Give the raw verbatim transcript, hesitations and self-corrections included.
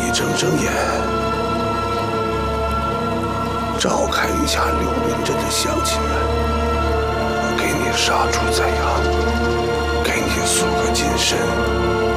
你睁睁眼，召开一下柳林镇的乡亲们，给你杀猪宰羊，给你塑个金身。